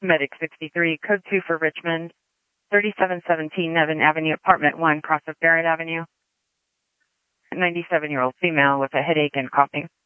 Medic 63, code 2 for Richmond, 3717 Nevin Avenue, apartment 1, cross of Barrett Avenue. 97-year-old female with a headache and coughing.